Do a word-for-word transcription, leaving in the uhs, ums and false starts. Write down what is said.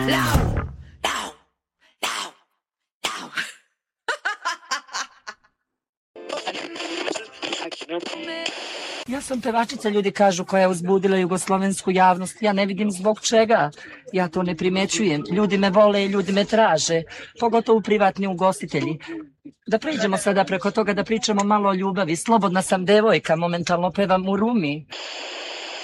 Ja sam pevačica, ljudi kažu, koja je uzbudila jugoslovensku javnost. Ja ne vidim zbog čega. Ja to ne primećujem. Ljudi me vole i ljudi me traže. Pogotovo privatni ugostitelji. Da priđemo sada preko toga da pričamo malo o ljubavi. Slobodna sam devojka, momentalno pevam u Rumi.